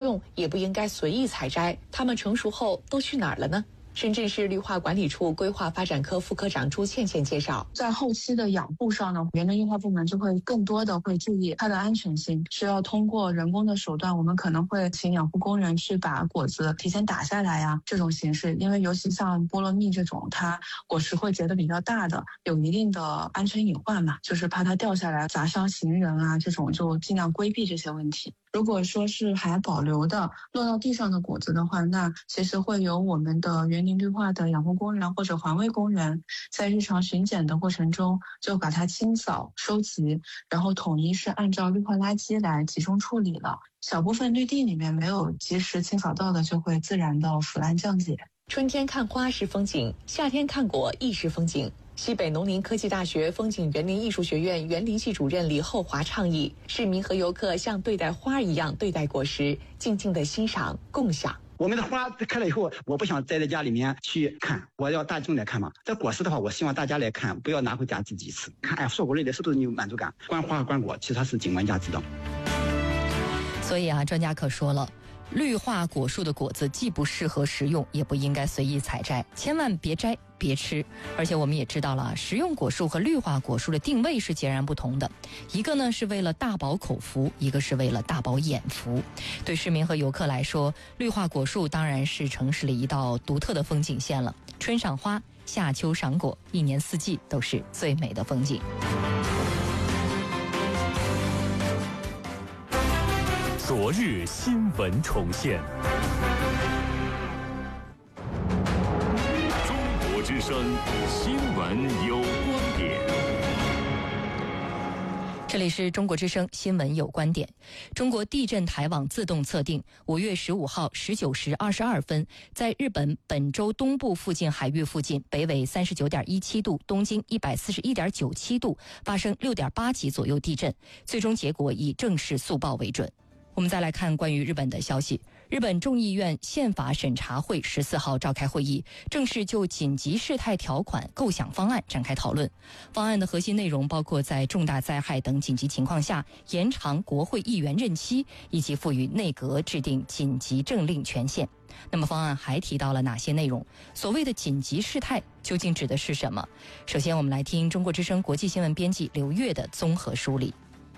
用，也不应该随意采摘。它们成熟后都去哪儿了呢？深圳市绿化管理处规划发展科副科长朱倩倩介绍， 在后期的养护上呢，园林绿化部门就会更多的会注意它的安全性，需要通过人工的手段，我们可能会请养护工人去把果子提前打下来呀，这种形式，因为尤其像菠萝蜜这种，它果实会结得比较大的，有一定的安全隐患嘛，就是怕它掉下来砸伤行人啊，这种就尽量规避这些问题。如果说是还保留的落到地上的果子的话，那其实会由我们的园林绿化的养护工人或者环卫工人在日常巡检的过程中就把它清扫收集，然后统一是按照绿化垃圾来集中处理了。小部分绿地里面没有及时清扫到的，就会自然的腐烂降解。 春天看花是风景，夏天看果亦是风景。西北农林科技大学风景园林艺术学院园林系主任李厚华倡议，市民和游客像对待花一样对待果实，静静的欣赏共享。 我们的花开了以后，我不想待在家里面去看，我要大众来看嘛。这果实的话，我希望大家来看，不要拿回家自己吃。看，哎，硕果累累，是不是你有满足感？观花和观果，其实它是景观价值的。 所以专家可说了，绿化果树的果子既不适合食用，也不应该随意采摘，千万别摘别吃。而且我们也知道了，食用果树和绿化果树的定位是截然不同的，一个呢是为了大饱口福，一个是为了大饱眼福。对市民和游客来说，绿化果树当然是城市里一道独特的风景线了。春赏花，夏秋赏果，一年四季都是最美的风景。 昨日新闻重现，中国之声新闻有观点。 这里是中国之声新闻有观点。中国地震台网自动测定，5月15号19时22分，在日本本州东部附近海域附近，北纬39.17度，东经141.97度，发生6.8级左右地震，最终结果以正式速报为准。我们再来看关于日本的消息。日本众议院宪法审查会14号召开会议，正式就紧急事态条款构想方案展开讨论。方案的核心内容包括在重大灾害等紧急情况下延长国会议员任期，以及赋予内阁制定紧急政令权限。那么方案还提到了哪些内容？所谓的紧急事态究竟指的是什么？首先我们来听中国之声国际新闻编辑刘越的综合梳理。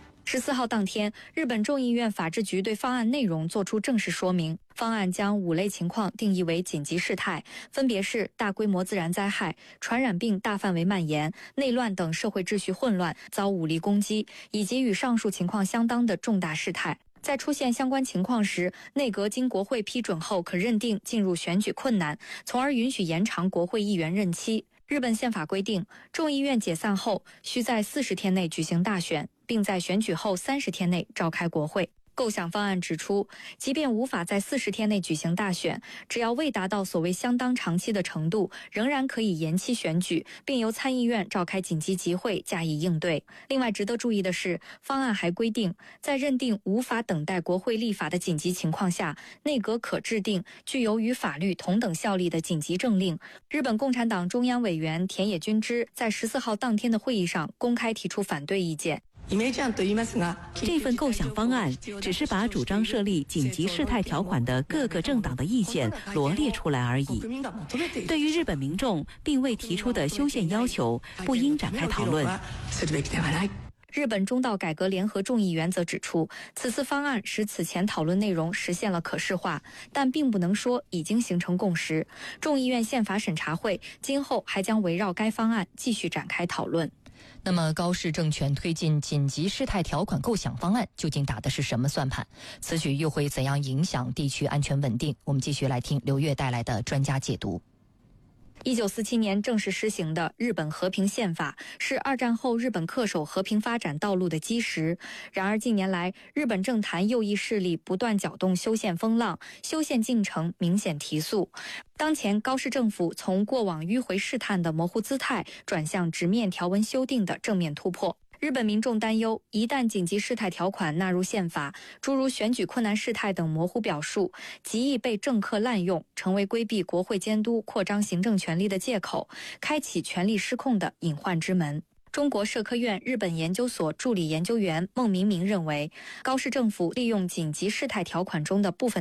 14号当天，日本众议院法制局对方案内容作出正式说明。方案将5类情况定义为紧急事态，分别是大规模自然灾害、传染病大范围蔓延、内乱等社会秩序混乱、遭武力攻击，以及与上述情况相当的重大事态。在出现相关情况时，内阁经国会批准后可认定进入选举困难，从而允许延长国会议员任期。日本宪法规定，众议院解散后需在40天内举行大选，并在选举后30天内召开国会。构想方案指出，即便无法在40天内举行大选，只要未达到所谓相当长期的程度，仍然可以延期选举，并由参议院召开紧急集会加以应对。另外值得注意的是，方案还规定，在认定无法等待国会立法的紧急情况下，内阁可制定具有与法律同等效力的紧急政令。日本共产党中央委员田野君之在14号当天的会议上公开提出反对意见。 这份构想方案只是把主张设立紧急事态条款的各个政党的意见罗列出来而已。对于日本民众并未提出的修宪要求，不应展开讨论。 日本中道改革联合众议员则指出，此次方案使此前讨论内容实现了可视化，但并不能说已经形成共识。众议院宪法审查会今后还将围绕该方案继续展开讨论。 那么高市政权推进紧急事态条款构想方案究竟打的是什么算盘？此举又会怎样影响地区安全稳定？我们继续来听刘越带来的专家解读。 1947年正式施行的日本和平宪法是二战后日本恪守和平发展道路的基石。然而近年来，日本政坛右翼势力不断搅动修宪风浪，修宪进程明显提速。当前高市政府从过往迂回试探的模糊姿态，转向直面条文修订的正面突破。日本民众担忧，一旦紧急事态条款纳入宪法，诸如选举困难事态等模糊表述，极易被政客滥用，成为规避国会监督、扩张行政权力的借口，开启权力失控的隐患之门。中国社科院日本研究所助理研究员孟明明认为，高市政府利用紧急事态条款中的部分